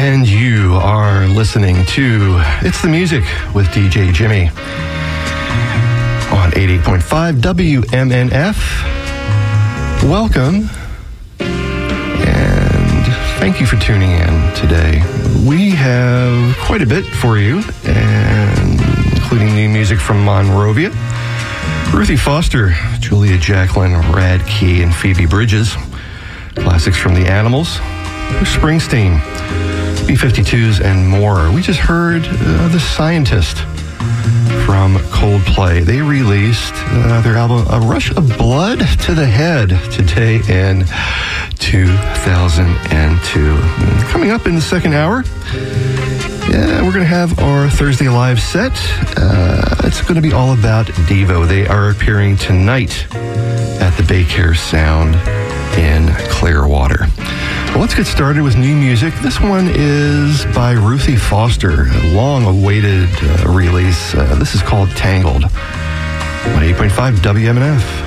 And you are listening to It's the Music with DJ Jimmy on 88.5 WMNF. Welcome, and thank you for tuning in today. We have quite a bit for you, and including new music from Monrovia, Ruthie Foster, Julia Jacqueline, Rad Key, and Phoebe Bridges, classics from the Animals, Springsteen, B-52s, and more. We just heard The Scientist from Coldplay. They released their album A Rush of Blood to the Head today in 2002. Coming up in the second hour, we're going to have our Thursday Live set. It's going to be all about Devo. They are appearing tonight at the Baycare Sound in Clearwater. Well, let's get started with new music. This one is by Ruthie Foster, a long-awaited release. This is called Tangled on 8.5 WMNF.